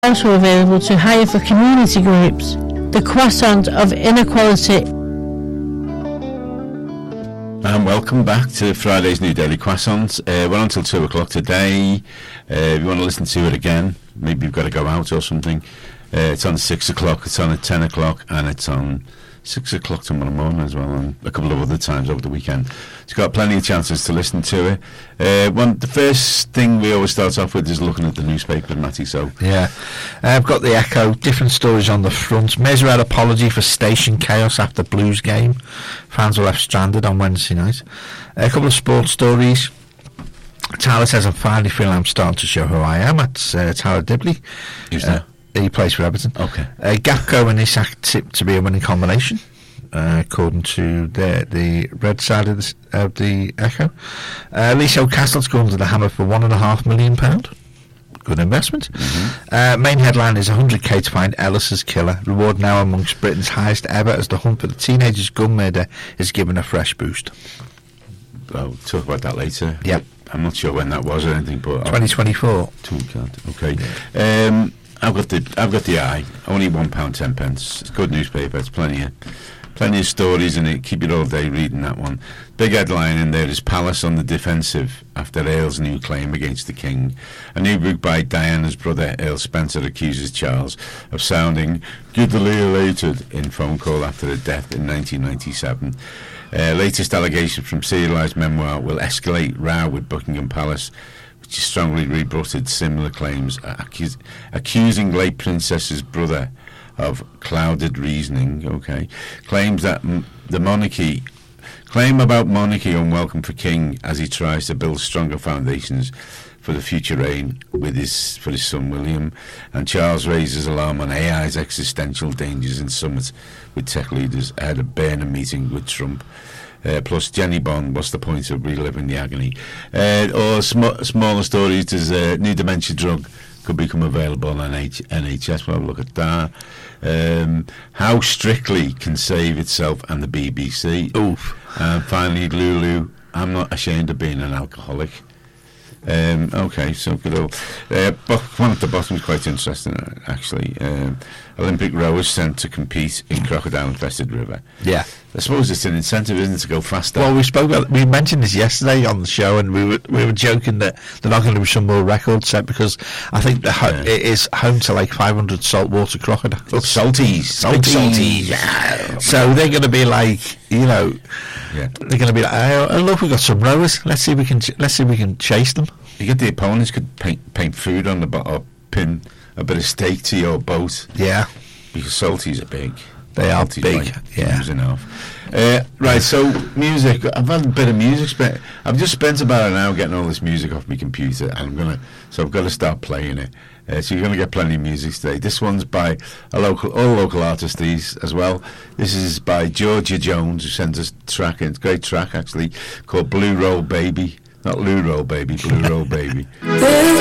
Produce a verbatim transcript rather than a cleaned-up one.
also available to hire for community groups. The Croissant of Inequality. And welcome back to Friday's New Daily Croissant. Uh, we're on until two o'clock today. Uh, if you want to listen to it again, maybe you've got to go out or something. Uh, it's on six o'clock, it's on at ten o'clock, and it's on six o'clock tomorrow morning as well, and a couple of other times over the weekend. It's got plenty of chances to listen to it. Uh, one, the first thing we always start off with is looking at the newspaper, Matty. So yeah, uh, I've got the Echo. Different stories on the front. Mesut apology for station chaos after Blues game. Fans were left stranded on Wednesday night. A couple of sports stories. Tyler says, "I'm finally feeling I'm starting to show who I am." That's uh, Tyler Dibley. Who's uh, that? He plays for Everton. Okay. Uh, Gakpo and Isak tipped to be a winning combination, uh, according to the the red side of the, of the Echo. Uh, Liso Castle's gone to the Hammer for one and a half million pound. Good investment. Mm-hmm. Uh, main headline is one hundred k to find Ellis's killer. Reward now amongst Britain's highest ever as the hunt for the teenager's gun murder is given a fresh boost. I'll talk about that later. Yep. I'm not sure when that was or anything, but twenty twenty-four. Okay. Yeah. Um, I've got the I've got the Eye. Only one pound ten pence. It's a good newspaper. It's plenty of plenty of stories in it. Keep it all day reading that one. Big headline in there is Palace on the defensive after Earl's new claim against the King. A new book by Diana's brother Earl Spencer accuses Charles of sounding giddily elated in phone call after her death in nineteen ninety-seven. Uh, latest allegation from serialised memoir will escalate row with Buckingham Palace, which has strongly rebutted similar claims, accus- accusing late Princess's brother of clouded reasoning. Okay, claims that m- the monarchy claim about monarchy unwelcome for King as he tries to build stronger foundations for the future reign with his for his son William, and Charles raises alarm on A I's existential dangers in summit with tech leaders ahead of Burnham meeting with Trump. Uh, plus Jenny Bond, what's the point of reliving the agony? Uh, or sm- smaller stories, there's a new dementia drug could become available on N H- N H S. We'll have a look at that. Um, how Strictly can save itself and the B B C. Oof. And finally, Lulu, I'm not ashamed of being an alcoholic. Um, okay, so good old. Uh, but one at the bottom is quite interesting, actually. Um, Olympic rowers sent to compete in crocodile-infested river. Yeah, I suppose it's an incentive, isn't it, to go faster? Well, we spoke about, we mentioned this yesterday on the show, and we were we were joking that they're not going to be some more records set because I think the ho- yeah. it is home to like five hundred saltwater crocodiles. Salties, Salties, salties. Yeah. So they're going to be like, you know, yeah. they're going to be like, oh, oh look, we've got some rowers. Let's see if we can ch- let's see if we can chase them. You get the opponents could paint paint food on the boat or pin a bit of steak to your boat. Yeah, because salties are big. They are salties big. Like yeah. Enough. Uh, right. So music. I've had a bit of music. Spent. I've just spent about an hour getting all this music off my computer, and I'm gonna. So I've got to start playing it. Uh, so you're going to get plenty of music today. This one's by a local, all local artists these as well. This is by Georgia Jones, who sent us a track. It's a great track actually called Blue Roll Baby. Not Lou Roll Baby, Blue Roll Baby.